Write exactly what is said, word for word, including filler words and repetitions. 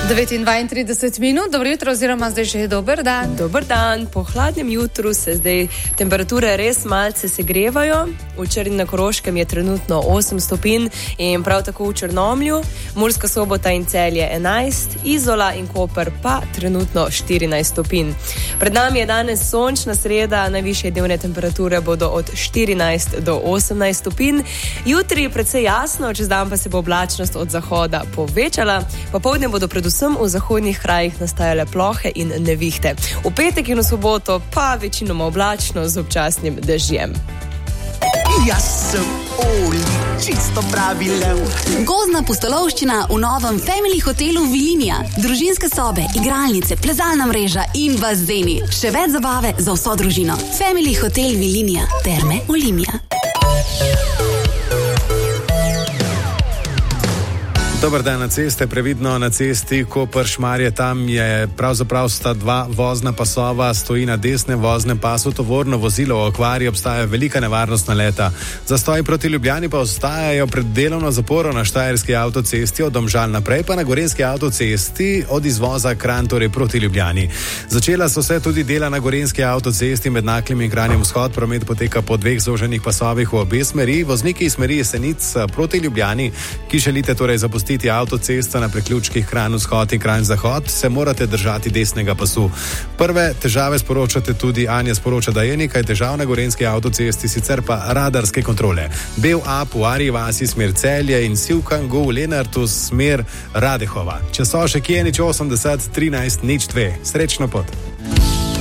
devet in dvaintrideset minut, dobro jutro oziroma zdaj že dober dan. Dober dan, po hladnem jutru se zdaj temperature res malce segrevajo. V Črni na Koroškem je trenutno osem stopinj in prav tako v Črnomlju, Murska Sobota in Celje enajst, Izola in Koper pa trenutno štirinajst stopinj. Pred nami je danes sončna sreda, najvišje dnevne temperature bodo od štirinajst do osemnajst stopinj. Jutri precej jasno, čez dan pa se bo oblačnost od zahoda povečala, popoldne bodo predvsem v zahodnih krajih nastajale plohe in nevihte. V petek in v soboto pa večinoma oblačno z občasnim dežjem. Jaz sem Oli, čisto pravi lev. Gozdna pustolovščina v novem Family hotelu Vilinija. Družinske sobe, igralnice, plezalna mreža in bazeni. Še več zabave za vso družino. Family hotel Vilinija. Terme Olimia. Dobar dan na ceste, previdno na cesti Koper-Šmarje, tam je pravzaprav sta dva vozna pasova, stoji na desnem voznem pasu tovorno vozilo, v okvari obstaja velika nevarnost naleta. Zastoji proti Ljubljani pa ostajajo pred delovno zaporo na štajerski avtocesti od Domžal naprej, pa na gorenjski avtocesti od izvoza Kranj, torej proti Ljubljani. Začela so se tudi dela na gorenjski avtocesti med Naklim in Kranjem vzhod, promet poteka po dveh zoženih pasovih v obe smeri. Vozniki iz smeri Jesenic proti Ljubljani, ki želite torej zapustiti avtocesto na priključkih Kranj vzhod in Kranj zahod, se morate držati desnega pasu. Prve težave sporočate tudi Anja sporoča, da je nekaj težav na gorenjski avtocesti, sicer pa radarske kontrole. Bel ap v Arji vasi smer Celje in Sivkango v Lenartu smer Radehova. Če so še kje, nič osemdeset trinajst nič dve. Srečno pot.